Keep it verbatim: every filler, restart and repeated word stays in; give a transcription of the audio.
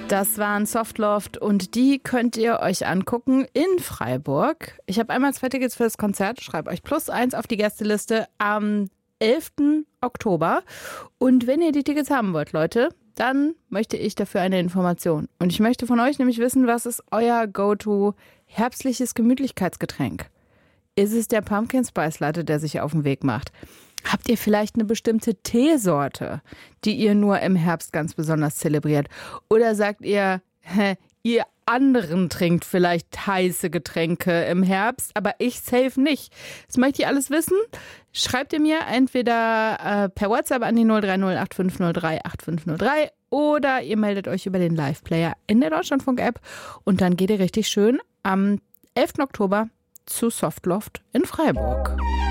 Das waren Softloft und die könnt ihr euch angucken in Freiburg. Ich habe einmal zwei Tickets für das Konzert, schreibe euch plus eins auf die Gästeliste am elften Oktober. Und wenn ihr die Tickets haben wollt, Leute, dann möchte ich dafür eine Information. Und ich möchte von euch nämlich wissen, was ist euer Go-To herbstliches Gemütlichkeitsgetränk? Ist es der Pumpkin Spice Latte, der sich auf den Weg macht? Habt ihr vielleicht eine bestimmte Teesorte, die ihr nur im Herbst ganz besonders zelebriert? Oder sagt ihr, hä, ihr anderen trinkt vielleicht heiße Getränke im Herbst, aber ich safe nicht? Das möchte ich alles wissen. Schreibt ihr mir entweder äh, per WhatsApp an die null drei null acht fünf null drei acht fünf null drei oder ihr meldet euch über den Live-Player in der Deutschlandfunk-App und dann geht ihr richtig schön am elften Oktober zu Softloft in Freiburg.